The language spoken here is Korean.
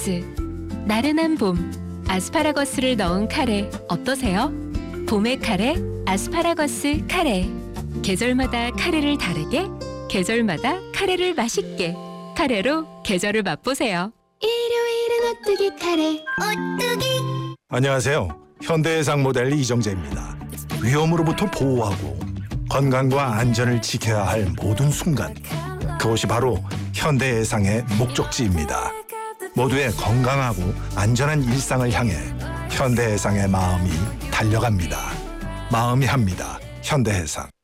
아스파라거스. 나른한 봄, 아스파라거스를 넣은 카레 어떠세요? 봄의 카레, 아스파라거스 카레. 계절마다 카레를 다르게, 계절마다 카레를 맛있게. 카레로 계절을 맛보세요. 일요일은 오뚜기 카레. 오뚜기. 안녕하세요. 현대해상 모델 이정재입니다. 위험으로부터 보호하고 건강과 안전을 지켜야 할 모든 순간, 그것이 바로 현대해상의 목적지입니다. 모두의 건강하고 안전한 일상을 향해 현대해상의 마음이 달려갑니다. 마음이 합니다. 현대해상.